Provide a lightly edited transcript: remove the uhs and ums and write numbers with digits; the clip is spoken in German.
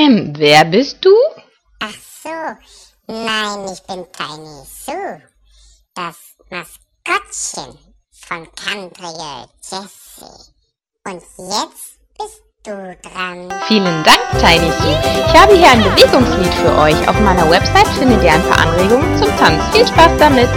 Wer bist du? Ach so, nein, ich bin Tiny Sue, das Maskottchen von Country Jessie. Und jetzt bist du dran. Vielen Dank, Tiny Sue. Ich habe hier ein Bewegungslied für euch. Auf meiner Website findet ihr ein paar Anregungen zum Tanz. Viel Spaß damit!